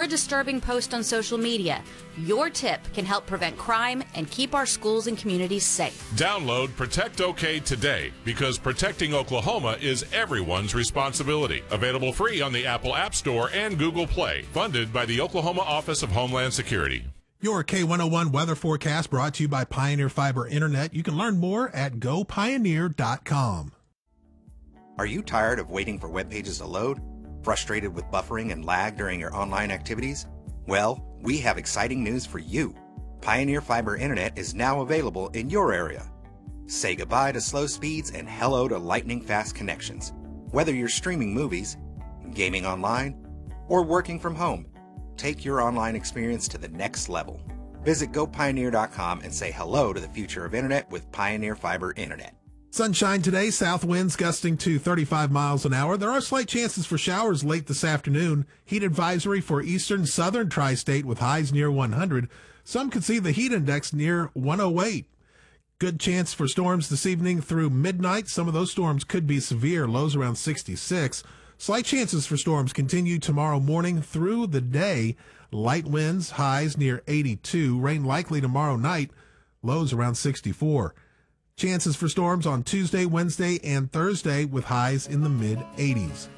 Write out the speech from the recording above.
a disturbing post on social media, your tip can help prevent crime and keep our schools and communities safe. Download Protect OK today, because protecting Oklahoma is everyone's responsibility. Available free on the Apple App Store and Google Play. Funded by the Oklahoma Office of Homeland Security. Your K101 weather forecast brought to you by Pioneer Fiber Internet. You can learn more at gopioneer.com. Are you tired of waiting for web pages to load? Frustrated with buffering and lag during your online activities? Well, we have exciting news for you. Pioneer Fiber Internet is now available in your area. Say goodbye to slow speeds and hello to lightning-fast connections. Whether you're streaming movies, gaming online, or working from home, take your online experience to the next level. Visit gopioneer.com and say hello to the future of Internet with Pioneer Fiber Internet. Sunshine today, south winds gusting to 35 miles an hour. There are slight chances for showers late this afternoon. Heat advisory for eastern southern tri-state with highs near 100. Some could see the heat index near 108. Good chance for storms this evening through midnight. Some of those storms could be severe, lows around 66. Slight chances for storms continue tomorrow morning through the day. Light winds, highs near 82. Rain likely tomorrow night, lows around 64. Chances for storms on Tuesday, Wednesday, and Thursday with highs in the mid-80s.